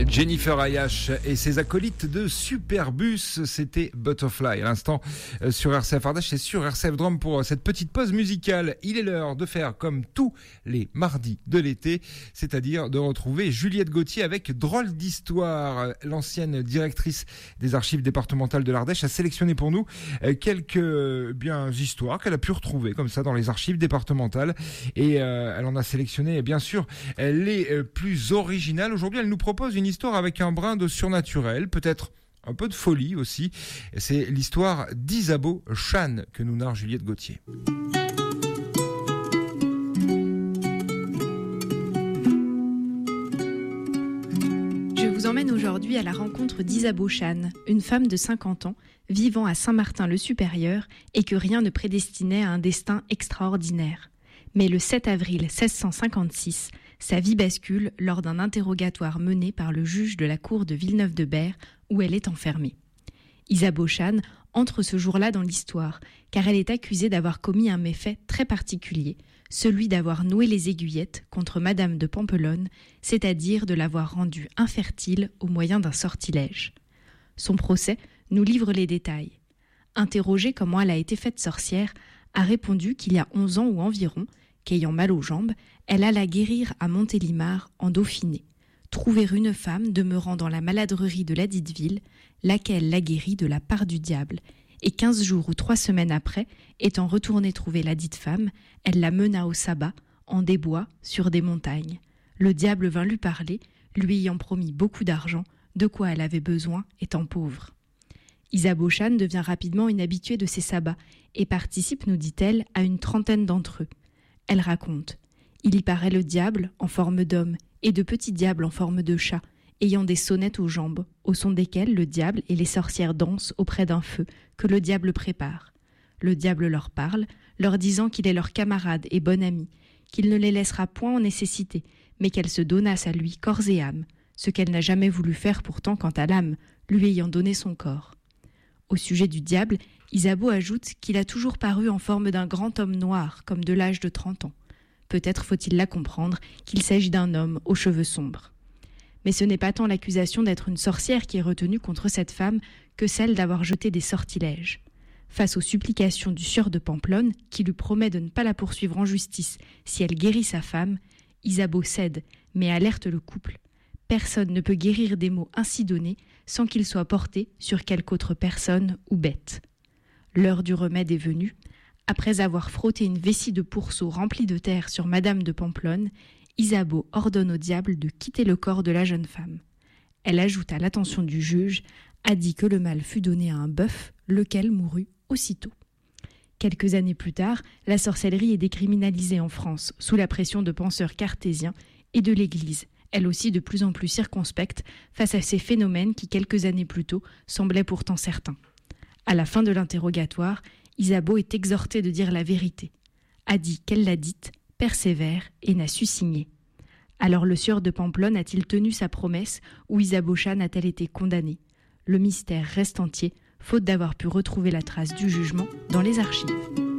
Jennifer Ayash et ses acolytes de Superbus, c'était Butterfly à l'instant sur RCF Ardèche et sur RCF Drôme pour cette petite pause musicale. Il est l'heure de faire comme tous les mardis de l'été, c'est-à-dire de retrouver Juliette Gauthier avec Drôle d'Histoire. L'ancienne directrice des archives départementales de l'Ardèche a sélectionné pour nous quelques histoires qu'elle a pu retrouver comme ça dans les archives départementales et elle en a sélectionné bien sûr les plus originales. Aujourd'hui, elle nous propose une histoire avec un brin de surnaturel, peut-être un peu de folie aussi. C'est l'histoire d'Isabeau Chan que nous narre Juliette Gauthier. Je vous emmène aujourd'hui à la rencontre d'Isabeau Chan, une femme de 50 ans, vivant à Saint-Martin-le-Supérieur et que rien ne prédestinait à un destin extraordinaire. Mais le 7 avril 1656, sa vie bascule lors d'un interrogatoire mené par le juge de la cour de Villeneuve-de-Berg où elle est enfermée. Isabeau Chan entre ce jour-là dans l'histoire car elle est accusée d'avoir commis un méfait très particulier, celui d'avoir noué les aiguillettes contre Madame de Pampelonne, c'est-à-dire de l'avoir rendue infertile au moyen d'un sortilège. Son procès nous livre les détails. Interrogée comment elle a été faite sorcière, a répondu qu'il y a 11 ans ou environ, qu'ayant mal aux jambes, elle alla guérir à Montélimar, en Dauphiné, trouver une femme demeurant dans la maladrerie de ladite ville, laquelle la guérit de la part du diable, et 15 jours ou 3 semaines après, étant retournée trouver ladite femme, elle la mena au sabbat, en des bois, sur des montagnes. Le diable vint lui parler, lui ayant promis beaucoup d'argent, de quoi elle avait besoin, étant pauvre. Isabeau Chan devient rapidement une habituée de ces sabbats, et participe, nous dit-elle, à une 30aine d'entre eux. Elle raconte « Il y paraît le diable en forme d'homme et de petits diables en forme de chat, ayant des sonnettes aux jambes, au son desquelles le diable et les sorcières dansent auprès d'un feu que le diable prépare. Le diable leur parle, leur disant qu'il est leur camarade et bon ami, qu'il ne les laissera point en nécessité, mais qu'elles se donnassent à lui corps et âme, ce qu'elle n'a jamais voulu faire pourtant quant à l'âme, lui ayant donné son corps. » Au sujet du diable, Isabeau ajoute qu'il a toujours paru en forme d'un grand homme noir, comme de l'âge de 30 ans. Peut-être faut-il là comprendre qu'il s'agit d'un homme aux cheveux sombres. Mais ce n'est pas tant l'accusation d'être une sorcière qui est retenue contre cette femme que celle d'avoir jeté des sortilèges. Face aux supplications du sieur de Pampelonne, qui lui promet de ne pas la poursuivre en justice si elle guérit sa femme, Isabeau cède, mais alerte le couple. Personne ne peut guérir des maux ainsi donnés sans qu'il soit porté sur quelque autre personne ou bête. L'heure du remède est venue. Après avoir frotté une vessie de pourceau remplie de terre sur Madame de Pampelonne, Isabeau ordonne au diable de quitter le corps de la jeune femme. Elle ajoute à l'attention du juge, a dit que le mal fut donné à un bœuf, lequel mourut aussitôt. Quelques années plus tard, la sorcellerie est décriminalisée en France, sous la pression de penseurs cartésiens et de l'Église, elle aussi de plus en plus circonspecte face à ces phénomènes qui, quelques années plus tôt, semblaient pourtant certains. À la fin de l'interrogatoire, Isabeau est exhortée de dire la vérité. A dit qu'elle l'a dite, persévère et n'a su signer. Alors le sieur de Pampelonne a-t-il tenu sa promesse ou Isabeau Chan a-t-elle été condamnée ? Le mystère reste entier, faute d'avoir pu retrouver la trace du jugement dans les archives.